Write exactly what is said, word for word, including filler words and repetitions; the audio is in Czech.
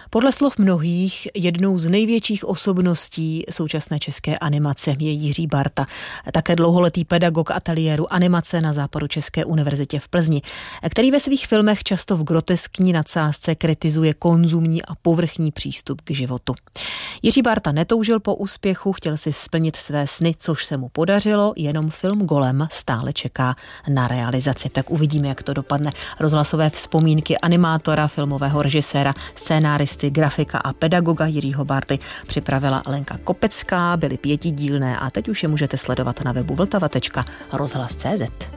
Podle slov mnohých jednou z největších osobností současné české animace je Jiří Bárta, také dlouholetý pedagog ateliéru animace na Západočeské univerzitě v Plzni, který ve svých filmech často v groteskní nadsázce kritizuje konzumní a povrchní přístup k životu. Jiří Bárta netoužil po úspěchu, chtěl si splnit své sny, což se mu podařilo, jenom film Golem stále čeká na realizaci. Tak uvidíme, jak to dopadne. Rozhlasové vzpomínky animátora, filmového režiséra, scénáristy, grafika a pedagoga Jiřího Bárty připravila Lenka Kopecká, byly pětidílné a teď už je můžete sledovat na webu vltava tečka rozhlas tečka cé zet.